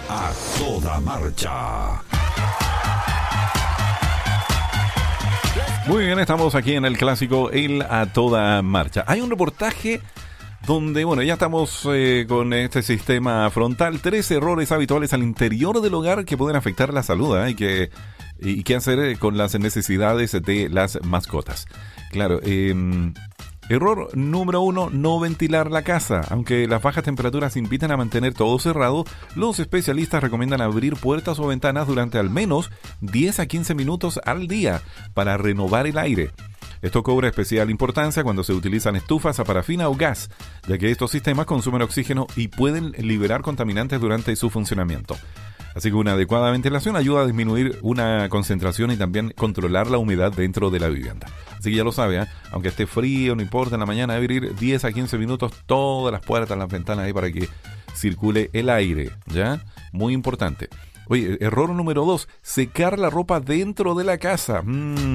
A toda marcha. Muy bien, estamos aquí en el clásico El A Toda Marcha. Hay un reportaje donde, ya estamos con este sistema frontal. 3 errores habituales al interior del hogar que pueden afectar la salud, y qué hacer con las necesidades de las mascotas. Claro, error número 1, no ventilar la casa. Aunque las bajas temperaturas invitan a mantener todo cerrado, los especialistas recomiendan abrir puertas o ventanas durante al menos 10 a 15 minutos al día para renovar el aire. Esto cobra especial importancia cuando se utilizan estufas a parafina o gas, ya que estos sistemas consumen oxígeno y pueden liberar contaminantes durante su funcionamiento. Así que una adecuada ventilación ayuda a disminuir una concentración y también controlar la humedad dentro de la vivienda. Así que ya lo sabe, aunque esté frío, no importa, en la mañana abrir 10 a 15 minutos todas las puertas, las ventanas ahí para que circule el aire, ¿ya? Muy importante. Oye, error número 2, secar la ropa dentro de la casa.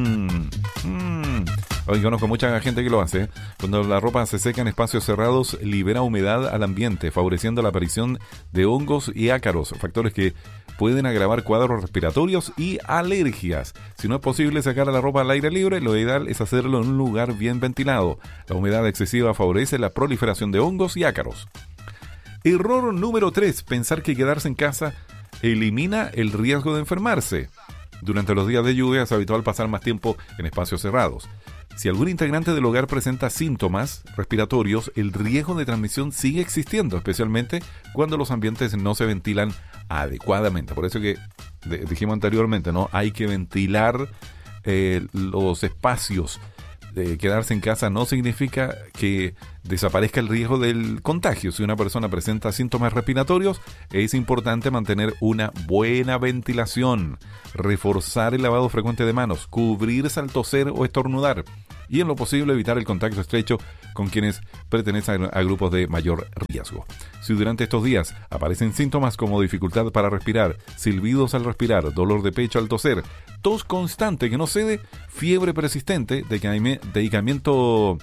Hoy conozco mucha gente que lo hace. Cuando la ropa se seca en espacios cerrados, libera humedad al ambiente, favoreciendo la aparición de hongos y ácaros, factores que pueden agravar cuadros respiratorios y alergias. Si no es posible sacar la ropa al aire libre, lo ideal es hacerlo en un lugar bien ventilado. La humedad excesiva favorece la proliferación de hongos y ácaros. Error número 3, pensar que quedarse en casa elimina el riesgo de enfermarse. Durante los días de lluvia es habitual pasar más tiempo en espacios cerrados. Si algún integrante del hogar presenta síntomas respiratorios, el riesgo de transmisión sigue existiendo, especialmente cuando los ambientes no se ventilan adecuadamente. Por eso que dijimos anteriormente, ¿no? Hay que ventilar los espacios. Quedarse en casa no significa que desaparezca el riesgo del contagio. Si una persona presenta síntomas respiratorios, es importante mantener una buena ventilación, reforzar el lavado frecuente de manos, cubrirse al toser o estornudar y en lo posible evitar el contacto estrecho con quienes pertenecen a grupos de mayor riesgo. Si durante estos días aparecen síntomas como dificultad para respirar, silbidos al respirar, dolor de pecho al toser, tos constante que no cede, fiebre persistente, decaimiento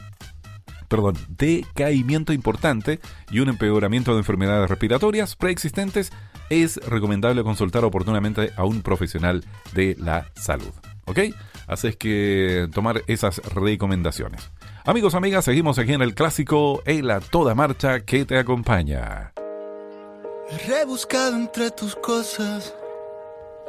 importante y un empeoramiento de enfermedades respiratorias preexistentes, es recomendable consultar oportunamente a un profesional de la salud. ¿Ok? Así es que tomar esas recomendaciones. Amigos, amigas, seguimos aquí en el clásico El A Toda Marcha que te acompaña. He rebuscado entre tus cosas